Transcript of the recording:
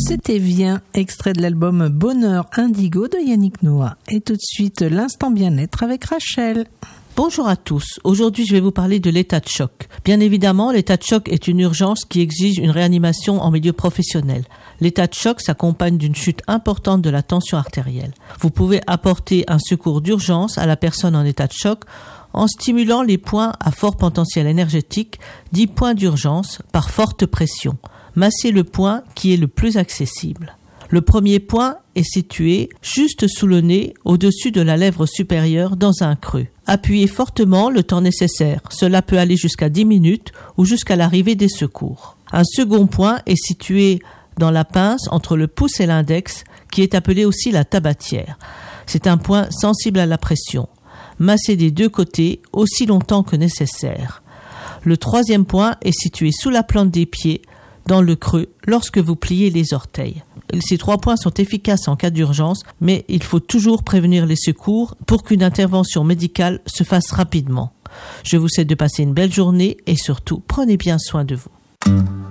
C'était Viens, extrait de l'album Bonheur Indigo de Yannick Noah. Et tout de suite, l'instant bien-être avec Rachel. Bonjour à tous. Aujourd'hui, je vais vous parler de l'état de choc. Bien évidemment, l'état de choc est une urgence qui exige une réanimation en milieu professionnel. L'état de choc s'accompagne d'une chute importante de la tension artérielle. Vous pouvez apporter un secours d'urgence à la personne en état de choc en stimulant les points à fort potentiel énergétique, 10 points d'urgence, par forte pression. Massez le point qui est le plus accessible. Le premier point est situé juste sous le nez, au-dessus de la lèvre supérieure, dans un creux. Appuyez fortement le temps nécessaire. Cela peut aller jusqu'à 10 minutes ou jusqu'à l'arrivée des secours. Un second point est situé dans la pince entre le pouce et l'index, qui est appelé aussi la tabatière. C'est un point sensible à la pression. Massez des deux côtés aussi longtemps que nécessaire. Le troisième point est situé sous la plante des pieds, dans le creux, lorsque vous pliez les orteils. Ces 3 points sont efficaces en cas d'urgence, mais il faut toujours prévenir les secours pour qu'une intervention médicale se fasse rapidement. Je vous souhaite de passer une belle journée et surtout, prenez bien soin de vous.